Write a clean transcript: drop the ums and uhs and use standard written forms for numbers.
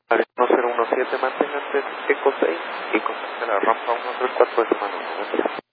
Área 1017, manténgase Eco 6 y contacte la rampa 134 de Semana.